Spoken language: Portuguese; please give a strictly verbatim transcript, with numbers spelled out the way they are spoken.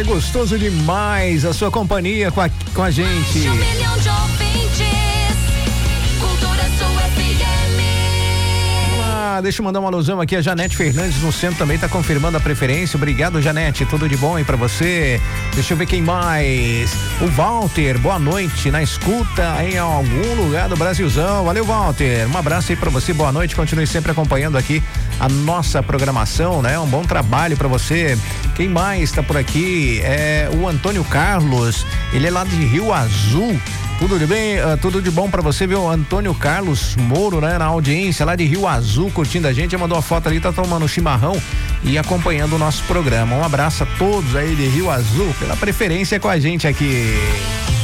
gostoso demais a sua companhia com a, com a gente. Um milhão de ouvintes, Cultura Sul F M. Ah, deixa eu mandar uma alusão aqui, a Janete Fernandes no centro também tá confirmando a preferência. Obrigado, Janete, tudo de bom aí pra você. Deixa eu ver quem mais. O Walter, boa noite, na escuta em algum lugar do Brasilzão. Valeu, Walter, um abraço aí pra você, boa noite, continue sempre acompanhando aqui a nossa programação, né? Um bom trabalho pra você. Quem mais tá por aqui? É o Antônio Carlos, ele é lá de Rio Azul. Tudo de bem, uh, tudo de bom pra você, viu? Antônio Carlos Moro, né? Na audiência lá de Rio Azul, curtindo a gente, mandou a foto ali, tá tomando chimarrão e acompanhando o nosso programa. Um abraço a todos aí de Rio Azul, pela preferência com a gente aqui.